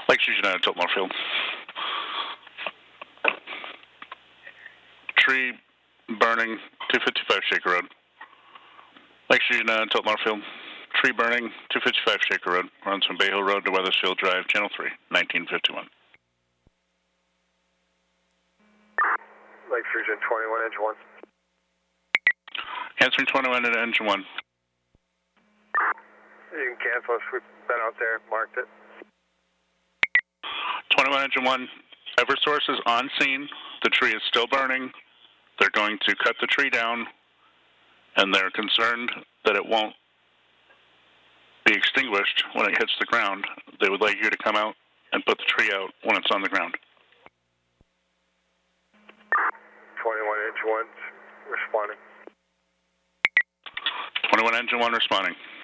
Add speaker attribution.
Speaker 1: Lakeshore United, Tiltmore Field. Tree burning, 255 Shaker Road. Lakeshore United, Tiltmore Field. Tree burning, 255 Shaker Road. Runs from Bay Hill Road to Weathersfield Drive, Channel 3, 1951.
Speaker 2: Lakeshore 21, engine 1.
Speaker 1: Answering 21 into engine 1.
Speaker 2: You can cancel us. We've been out there, marked it.
Speaker 1: 21 engine 1. Eversource is on scene. The tree is still burning. They're going to cut the tree down, and they're concerned that it won't be extinguished when it hits the ground. They would like you to come out and put the tree out when it's on the ground.
Speaker 2: 21 engine 1, responding.
Speaker 1: 21 engine 1 responding.